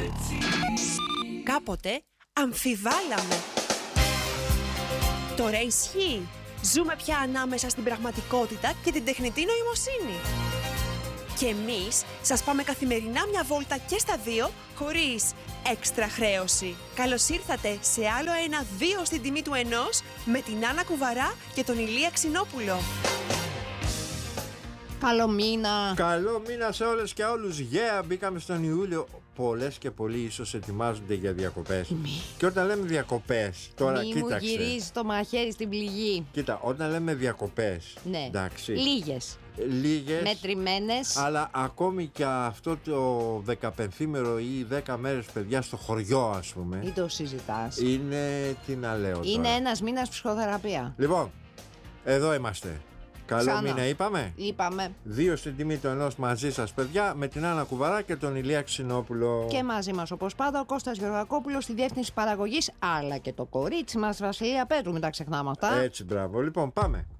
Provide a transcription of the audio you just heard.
Κάποτε αμφιβάλαμε. Τώρα ισχύει. Ζούμε πια ανάμεσα στην πραγματικότητα και την τεχνητή νοημοσύνη. Και εμείς σας πάμε καθημερινά μια βόλτα και στα δύο, χωρίς έξτρα χρέωση. Καλώς ήρθατε σε άλλο ένα 2 στην τιμή του 1 με την Άννα Κουβαρά και τον Ηλία Ξινόπουλο. Καλό μήνα. Καλό μήνα σε όλες και όλους. Μπήκαμε στον Ιούλιο. Πολλές και πολλοί ίσως ετοιμάζονται για διακοπές. Και όταν λέμε διακοπές, τώρα Μη κοίταξε. μου γυρίζει το μαχαίρι στην πληγή. Κοίτα, όταν λέμε διακοπές, Ναι. εντάξει, Λίγες. Μετρημένες. αλλά ακόμη και αυτό το 15ημερο ή 10 μέρες, παιδιά, στο χωριό, ας πούμε, Μην το συζητάς. είναι, τι να λέω Είναι τώρα. ένας μήνας ψυχοθεραπεία. Λοιπόν, εδώ είμαστε. Καλό Ξανά. μήνα είπαμε. Είπαμε. 2 στην τιμή του 1 μαζί σας, παιδιά, με την Άννα Κουβαρά και τον Ηλία Ξινόπουλο. Και μαζί μας όπως πάντα ο Κώστας Γεωργακόπουλος στη διεύθυνση παραγωγής, αλλά και το κορίτσι μας Βασιλεία Πέτρου, μην τα ξεχνάμε αυτά. Έτσι, μπράβο. Λοιπόν, πάμε.